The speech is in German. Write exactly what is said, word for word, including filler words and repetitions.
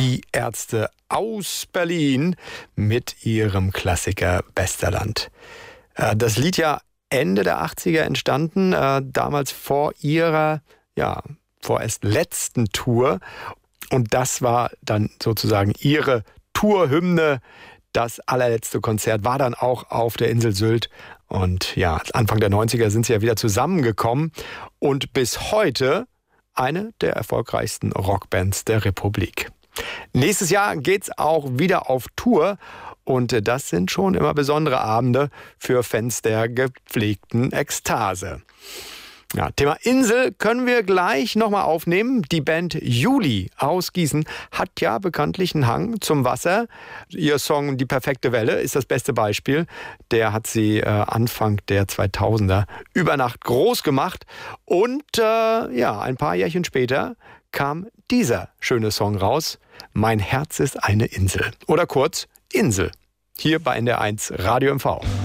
Die Ärzte aus Berlin mit ihrem Klassiker Westerland. Das Lied ja Ende der achtziger entstanden, damals vor ihrer, ja, vorerst letzten Tour. Und das war dann sozusagen ihre Tourhymne. Das allerletzte Konzert war dann auch auf der Insel Sylt. Und ja, Anfang der neunziger sind sie ja wieder zusammengekommen. Und bis heute eine der erfolgreichsten Rockbands der Republik. Nächstes Jahr geht's auch wieder auf Tour. Und das sind schon immer besondere Abende für Fans der gepflegten Ekstase. Ja, Thema Insel können wir gleich nochmal aufnehmen. Die Band Juli aus Gießen hat ja bekanntlich einen Hang zum Wasser. Ihr Song Die perfekte Welle ist das beste Beispiel. Der hat sie äh, Anfang der zweitausender über Nacht groß gemacht. Und äh, ja, ein paar Jährchen später kam dieser schöne Song raus. Mein Herz ist eine Insel. Oder kurz Insel. Hier bei N D R eins Radio M V.